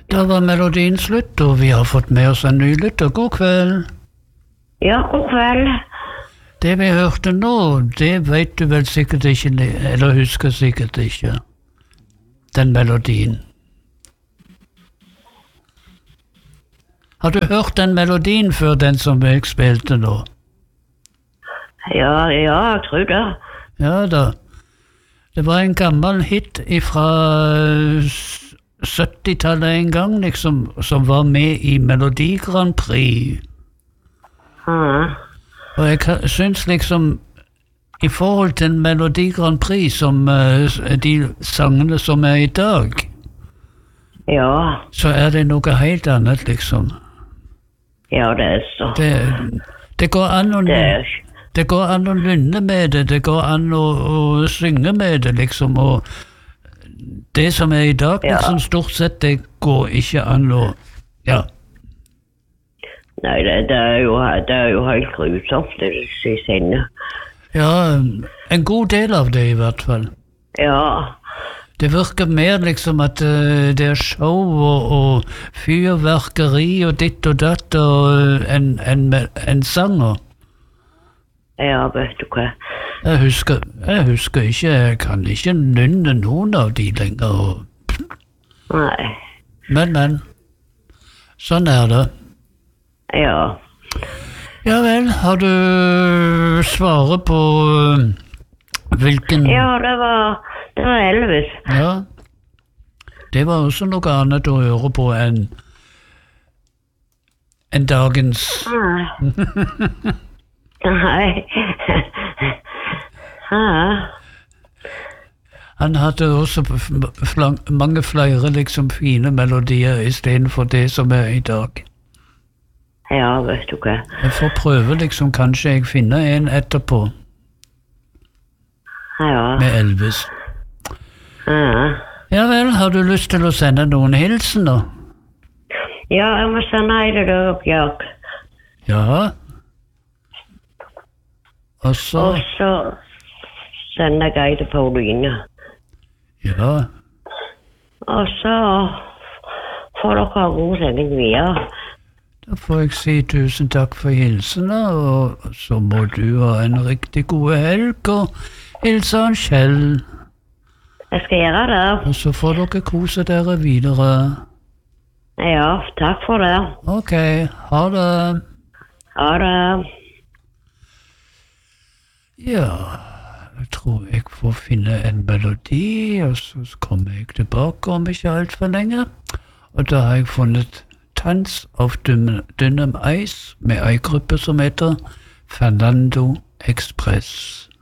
Da var melodien slutt, og vi har fått med oss en ny lytter. God kveld. Ja, god kveld. Det vi hørte nå, det vet du vel sikkert ikke, eller husker sikkert ikke, den melodien. Har du hørt den melodien før, den som jeg spilte nå? Ja, jeg tror det. Ja da. Det var en gammel hit fra 70-tallet en gang, liksom, som var med i Melodi Grand Prix. Og jeg syns liksom, i forhold til Melodi Grand Prix, som de sangene som er i dag, Ja, så er det noe helt annet, liksom. ja, det er så. Det går an å Det går an å nynne med det, det går an å synge med det, liksom, og det som er i dag, liksom, stort sett, det går ikke an å, ja. Nei, det er jo helt grusomt, det de sender. Ja, en god del av det i hvert fall. Ja, Det virker mer liksom at det er show og fyrverkeri og ditt og datt og en sanger. ja, vet du hva. Jeg husker ikke, jeg kan ikke nynne noen av de lenger. Nei, Men, sånn er det. ja. Ja vel, har du svaret på hvilken... Ja, det var Elvis. Ja, det var også noe annet å høre på enn dagens... Nei. Han hadde også mange flere liksom fine melodier i stedet for det som er i dag. Ja, vet du hva. Jeg får prøve liksom, kanskje jeg finner en etterpå Ja. med Elvis. Ja. Ja vel, har du lyst til å sende noen hilsen da? Ja, jeg må si nei til deg, Jack. Ja. Og så... Og så sender jeg til Pauline. Ja. Og så får dere ha god sending videre. Da får jeg si tusen takk for hilsene, og så må du ha en riktig god helg, og hilse han Kjell. Jeg skal gjøre det. Og så får dere kose dere videre. Ja, takk for det. Ok, ha det. Ha det. Ja, jeg tror jeg får finne en melodi, og så kommer jeg tilbake om ikke alt for lenge. Og da har jeg funnet Tons of Dunham Ice med en gruppe som heter Fernando Express.